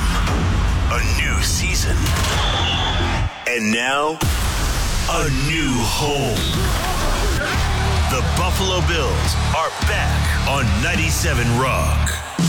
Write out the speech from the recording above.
A new season. And now, a new home. The Buffalo Bills are back on 97 Rock.